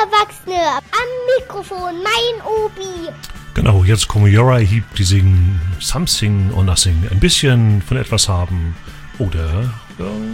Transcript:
Erwachsene. Am Mikrofon, mein Obi. Genau, jetzt kommen Uriah Heep, die singen Something or Nothing. Ein bisschen von etwas haben oder